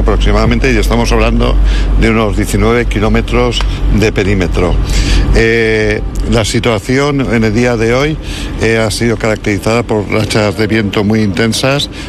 aproximadamente, y estamos hablando de unos 19 kilómetros de perímetro. La situación en el día de hoy ha sido caracterizada por rachas de viento muy intensas,